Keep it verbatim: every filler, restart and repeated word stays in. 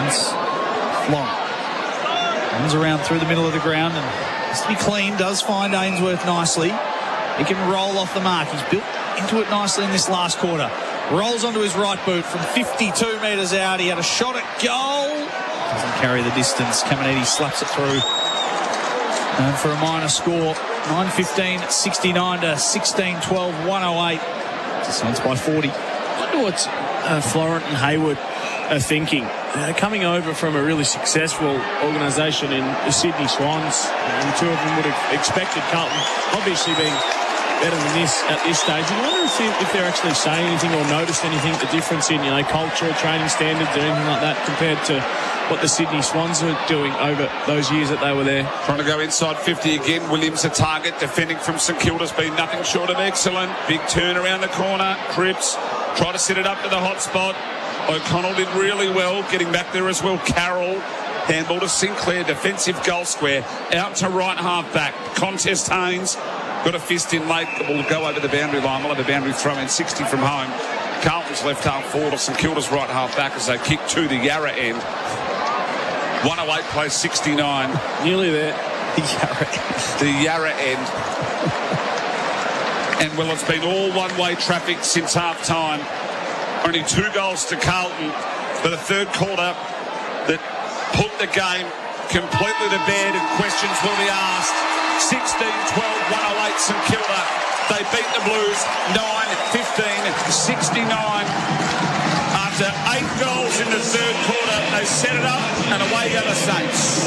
It's Florent. Runs around through the middle of the ground and has to be clean. Does find Ainsworth nicely. He can roll off the mark. He's built into it nicely in this last quarter. Rolls onto his right boot from fifty-two metres out. He had a shot at goal. Doesn't carry the distance. Caminiti slaps it through. And for a minor score, nine fifteen, sixty-nine to sixteen twelve, one oh eight. Saints by forty. I wonder what uh, Florent and Hayward are thinking. Uh, coming over from a really successful organisation in the Sydney Swans, and the two of them would have expected Carlton obviously being better than this at this stage. I wonder if, if they're actually saying anything or noticed anything, the difference in, you know, culture, training standards or anything like that compared to what the Sydney Swans are doing over those years that they were there. Trying to go inside fifty again. Williams a target. Defending from St Kilda's been nothing short of excellent. Big turn around the corner. Cripps try to set it up to the hot spot. O'Connell did really well getting back there as well. Carroll handball to Sinclair. Defensive goal square. Out to right half back. Contest Haynes. Got a fist in late. Will go over the boundary line. We'll have a boundary throw in. sixty from home. Carlton's left half forward to St Kilda's right half back as they kick to the Yarra end. one oh eight plays sixty-nine. Nearly there. The Yarra end. The Yarra end. And, well, it's been all one-way traffic since half-time. Only two goals to Carlton for the third quarter that put the game completely to bed, and questions will be asked. sixteen twelve, one oh eight St Kilda. They beat the Blues nine fifteen, sixty-nine. After eight goals in the third quarter, they set it up and away go the Saints.